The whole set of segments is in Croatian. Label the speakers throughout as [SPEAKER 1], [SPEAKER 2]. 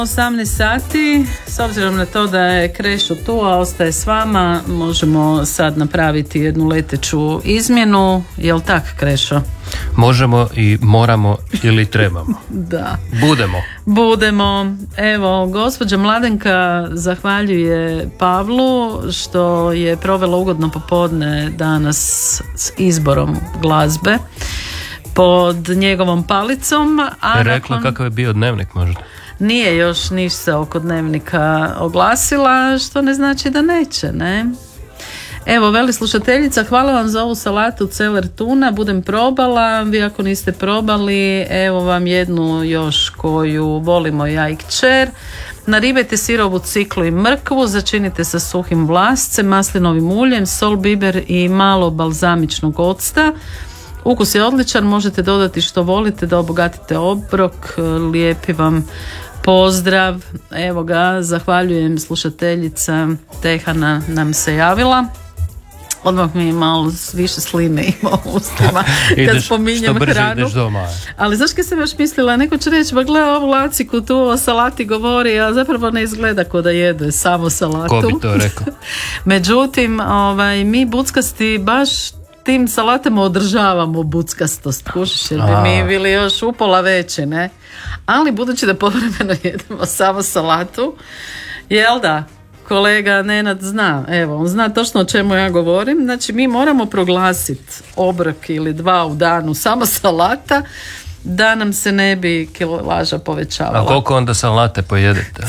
[SPEAKER 1] 18 sati, s obzirom na to da je Krešo tu, a ostaje s vama, možemo sad napraviti jednu leteću izmjenu. Jel tak, Krešo?
[SPEAKER 2] Možemo i moramo ili trebamo.
[SPEAKER 1] Da. Budemo. Evo, gospođa Mladenka zahvaljuje Pavlu što je provela ugodno popodne danas s izborom glazbe pod njegovom palicom.
[SPEAKER 2] Je rekla kakav je bio dnevnik možda?
[SPEAKER 1] Nije još ništa oko dnevnika oglasila, što ne znači da neće, ne? Evo, veli slušateljica, hvala vam za ovu salatu celer tuna, budem probala, vi ako niste probali, evo vam jednu još koju volimo ja i kćer. Naribajte sirovu ciklu i mrkvu, začinite sa suhim vlascem, maslinovim uljem, sol, biber i malo balzamičnog octa. Ukus je odličan, možete dodati što volite da obogatite obrok. Lijepi vam pozdrav. Evo ga, zahvaljujem, slušateljica Tehana nam se javila. Odmah mi je malo više sline ima u ustima kad spominjem hranu. Ali znaš kad sam još mislila, neko će reći, ba gle ovu Laciku tu o salati govori, a zapravo ne izgleda ko da jede samo salatu.
[SPEAKER 2] Ko bi to rekao?
[SPEAKER 1] Međutim, mi buckasti baš tim salatama održavamo buckastost, kušiš, jer bi mi bili još upola veći, ne? Ali budući da povremeno jedemo samo salatu, jel da? Kolega Nenad zna, evo, on zna točno o čemu ja govorim. Znači, mi moramo proglasiti obrok ili dva u danu samo salata da nam se ne bi kilaža povećavala.
[SPEAKER 2] A koliko onda salate pojedete?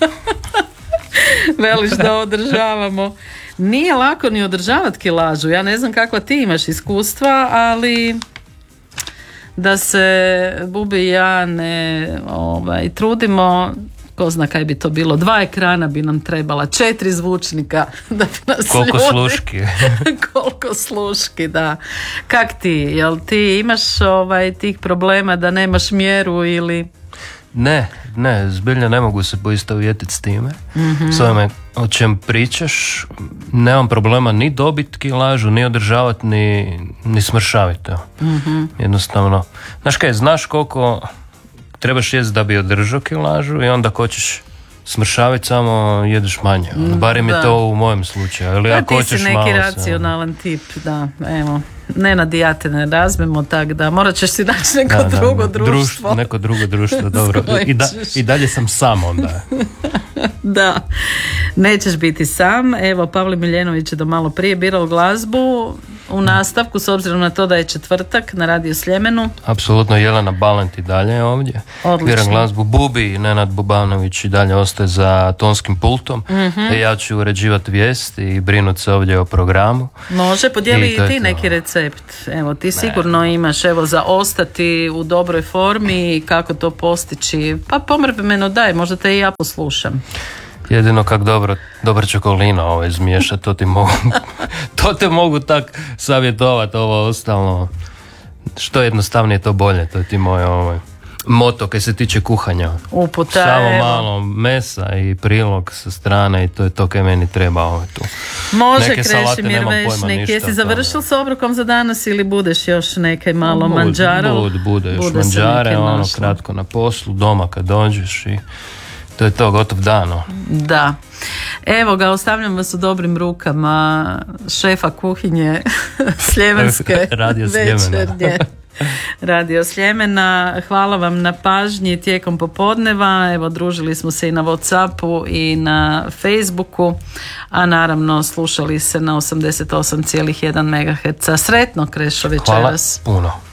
[SPEAKER 1] Veliš da održavamo. Nije lako ni održavati kilažu. Ja ne znam kakva ti imaš iskustva, ali da se Bubi i ja ne trudimo, ko zna kaj bi to bilo, 2 ekrana bi nam trebala, 4 zvučnika da bi nas
[SPEAKER 2] koliko
[SPEAKER 1] ljudi...
[SPEAKER 2] sluški.
[SPEAKER 1] Koliko sluški, da. Kak ti? Jel ti imaš tih problema da nemaš mjeru ili...
[SPEAKER 2] Ne, zbiljno ne mogu se poistovjetiti s time. S ovime o čem pričaš, nemam problema ni dobiti kilažu, ni održavati, ni smršaviti. Jednostavno. Znaš koliko trebaš jest da bi održao kilažu i onda ko ćeš smršaviti, samo jedeš manje. Barem je to u mojem slučaju. Ali ako
[SPEAKER 1] ti si neki racionalan tip, da, evo. Nenad i ja te ne razmemo, tako da morat ćeš si naći neko drugo društvo.
[SPEAKER 2] Neko drugo društvo, dobro. I dalje sam sam onda.
[SPEAKER 1] Da, nećeš biti sam. Evo, Pavle Miljenović je do malo prije birao glazbu u nastavku, s obzirom na to da je četvrtak na Radio Sljemenu.
[SPEAKER 2] Apsolutno, Jelena Balent i dalje je ovdje. Biram glazbu. Bubi i Nenad Bubanović i dalje ostaje za tonskim pultom. Ja ću uređivati vijesti i brinuti se ovdje o programu. Može, podijeli i ti neki recept. Evo, ti sigurno imaš, evo, za ostati u dobroj formi i kako to postići. Pa povremeno daj, možda te i ja poslušam. Jedino kak dobar čokolino izmiješati, to te mogu tak savjetovati, ovo ostalo. Što jednostavnije to bolje, to je ti moj moto kaj se tiče kuhanja.
[SPEAKER 1] Uputa,
[SPEAKER 2] samo malo mesa i prilog sa strane i to je to kaj meni treba tu.
[SPEAKER 1] Može, Krešimir Vešnik, jesi završil s obrokom za danas ili budeš još nekaj malo manđara?
[SPEAKER 2] Bude još manđare, kratko na poslu, doma kad dođeš i to je to, gotov dan.
[SPEAKER 1] Da. Evo ga, ostavljam vas u dobrim rukama šefa kuhinje Sljemenske večernje. Radio Sljemena. Hvala vam na pažnji tijekom popodneva. Evo, družili smo se i na WhatsAppu i na Facebooku, a naravno slušali se na 88,1 MHz. Sretno, Krešo, večeras.
[SPEAKER 2] Hvala puno.